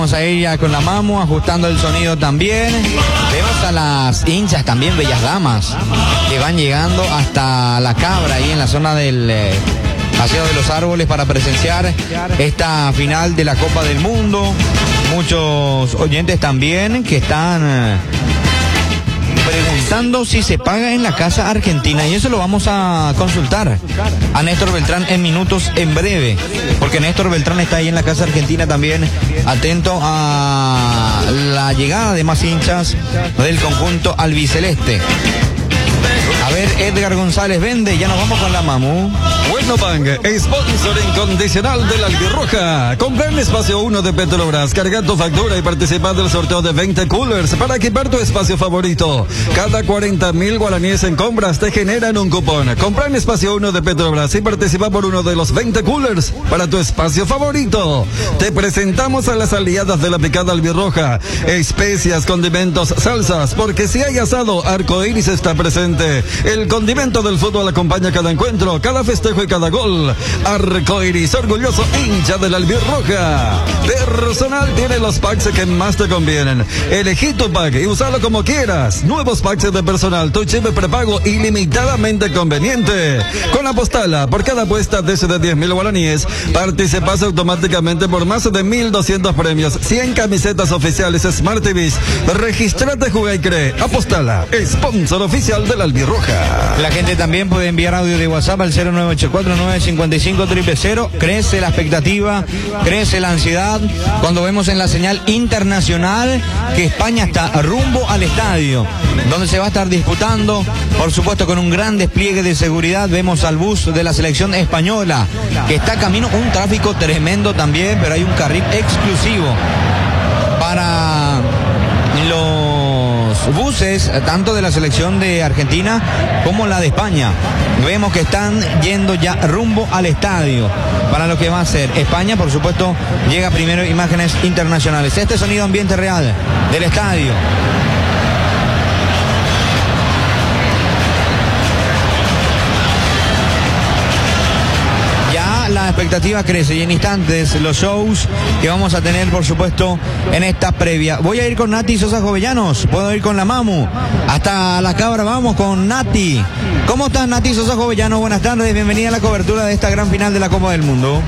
vamos a ir ya con la Mamu, ajustando el sonido también. Vemos a las hinchas también, bellas damas, que van llegando hasta la Cabra, ahí en la zona del Paseo de los Árboles, para presenciar esta final de la Copa del Mundo. Muchos oyentes también que están preguntando si se paga en la Casa Argentina, y eso lo vamos a consultar a Néstor Beltrán en minutos, en breve, porque Néstor Beltrán está ahí en la Casa Argentina también, atento a la llegada de más hinchas del conjunto albiceleste. A ver, Edgar González vende, ya nos vamos con la Mamu. Bueno Bank, sponsor incondicional de la Albirroja. Compra en Espacio 1 de Petrobras, carga tu factura y participa del sorteo de 20 coolers para equipar tu espacio favorito. Cada 40.000 guaraníes en compras te generan un cupón. Compra en Espacio 1 de Petrobras y participa por uno de los 20 coolers para tu espacio favorito. Te presentamos a las aliadas de la picada Albirroja. Especias, condimentos, salsas, porque si hay asado, Arcoiris está presente. El condimento del fútbol acompaña cada encuentro, cada festejo y cada gol. Arcoiris, orgulloso hincha de la Albirroja. Personal tiene los packs que más te convienen. Elegí tu pack y usalo como quieras. Nuevos packs de personal, tu chip prepago ilimitadamente conveniente. Con Apostala, por cada apuesta de 10.000 guaraníes, participas automáticamente por más de 1.200 premios, 100 camisetas oficiales Smart TVs. Regístrate, juega y cree. Apostala, sponsor oficial de la Albirroja. La gente también puede enviar audio de WhatsApp al 0984-955-000. Crece la expectativa, crece la ansiedad cuando vemos en la señal internacional que España está rumbo al estadio, donde se va a estar disputando, por supuesto con un gran despliegue de seguridad. Vemos al bus de la selección española que está camino, un tráfico tremendo también, pero hay un carril exclusivo para los buses, tanto de la selección de Argentina como la de España. Vemos que están yendo ya rumbo al estadio para lo que va a ser España. Por supuesto, llega primero imágenes internacionales. Este sonido ambiente real del estadio. La expectativa crece y en instantes los shows que vamos a tener, por supuesto, en esta previa. Voy a ir con Nati Sosa Jovellanos, puedo ir con la Mamu hasta la Cabra. Vamos con Nati. ¿Cómo estás, Nati Sosa Jovellanos? Buenas tardes, bienvenida a la cobertura de esta gran final de la Copa del Mundo.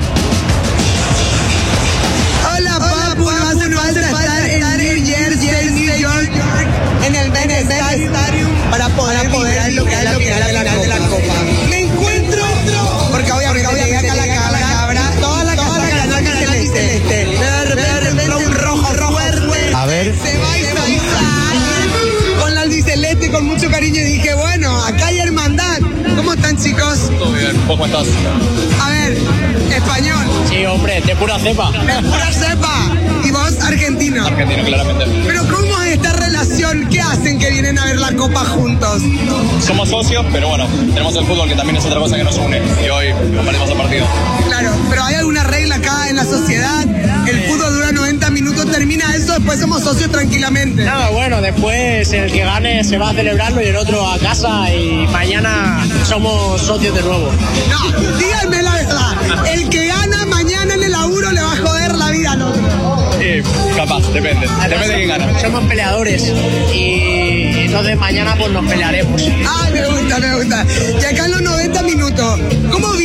Hola, papu, no hace falta estar en Jersey, en New York, en el Stadium para poder ver lo que es la final de la Copa. Me encuentro, porque obviamente llegué acá a la Cabra, toda la casa celeste, un rojo fuerte. A ver. Se va con la albiceleste con mucho cariño, y dije, bueno, acá hay hermandad. ¿Cómo están, chicos? Todo bien, ¿vos cómo estás? A ver, español. Sí, hombre, de pura cepa. De pura cepa. ¿Y vos, argentino? Argentino, claramente. Pero ¿cómo es esta relación? ¿Qué hacen que vienen a ver la Copa juntos? Somos socios, pero bueno, tenemos el fútbol, que también es otra cosa que nos une, y hoy compartimos el partido. Claro, pero ¿hay alguna regla acá en la sociedad? El fútbol dura 90 minutos, termina eso, después somos socios tranquilamente. Nada, bueno, después el que gane se va a celebrarlo y el otro a casa, y mañana somos socios de nuevo. No, díganme la verdad, el que gana mañana en el laburo le va a joder la vida al otro. Capaz, depende de quién gana. Somos peleadores y entonces mañana pues nos pelearemos. Ah, me gusta. Y acá en los 90 minutos, ¿cómo